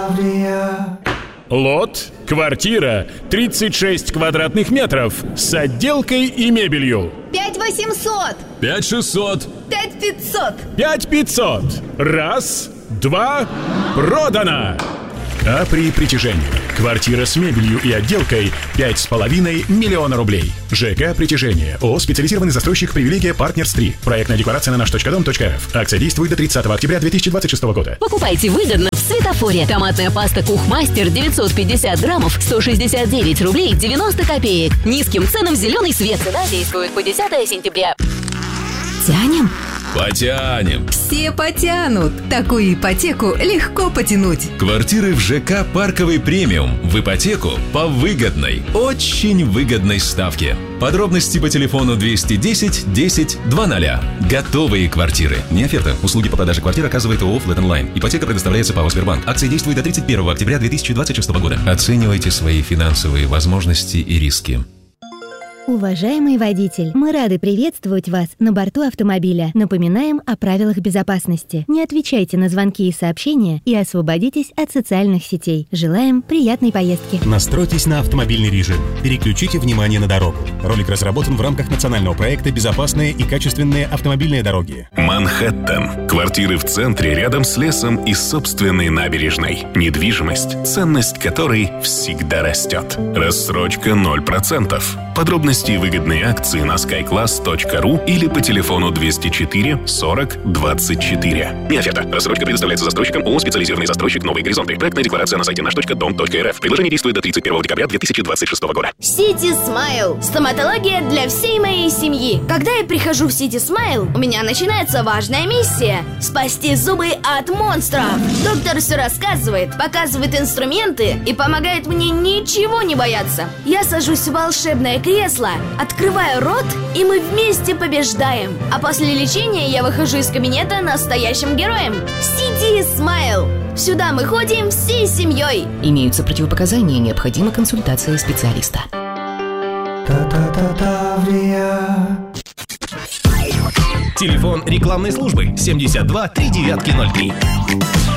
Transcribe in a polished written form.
Лот, квартира, 36 квадратных метров с отделкой и мебелью. 5800. 5600. 5500. 5500. Раз, два, продано! А при притяжении квартира с мебелью и отделкой 5,5 миллиона рублей. ЖК «Притяжение». ООО «Специализированный застройщик «Привилегия Партнерс 3». Проектная декларация на наш.дом.рф. Акция действует до 30 октября 2026 года. Покупайте выгодно в Светофоре. Томатная паста «Кухмастер» 950 граммов 169 рублей 90 копеек. Низким ценам зеленый свет. Цена действует по 10 сентября. Тянем? Потянем. Все потянут. Такую ипотеку легко потянуть. Квартиры в ЖК «Парковый премиум» в ипотеку по выгодной, очень выгодной ставке. Подробности по телефону 210 10 00. Готовые квартиры. Не оферта. Услуги по продаже квартир оказывает ООО «Флэт Онлайн». Ипотека предоставляется ПАО «Сбербанк». Акция действует до 31 октября 2026 года. Оценивайте свои финансовые возможности и риски. Уважаемый водитель, мы рады приветствовать вас на борту автомобиля. Напоминаем о правилах безопасности. Не отвечайте на звонки и сообщения и освободитесь от социальных сетей. Желаем приятной поездки. Настройтесь на автомобильный режим. Переключите внимание на дорогу. Ролик разработан в рамках национального проекта «Безопасные и качественные автомобильные дороги». Манхэттен. Квартиры в центре, рядом с лесом и собственной набережной. Недвижимость, ценность которой всегда растет. Рассрочка 0%. Подробности и выгодные акции на skyclass.ru или по телефону 204 40 24. Не оферта. Рассрочка предоставляется застройщиком ООО «Специализированный застройщик Новые горизонты». Проектная декларация на сайте наш.дом.рф. Предложение действует до 31 декабря 2026 года. City Smile. Стоматология для всей моей семьи. Когда я прихожу в City Smile, у меня начинается важная миссия – спасти зубы от монстров. Доктор все рассказывает, показывает инструменты и помогает мне ничего не бояться. Я сажусь в волшебное кресло, открываю рот, и мы вместе побеждаем. А после лечения я выхожу из кабинета настоящим героем. City Smile. Сюда мы ходим всей семьей. Имеются противопоказания, необходима консультация специалиста. Телефон рекламной службы 72 3903.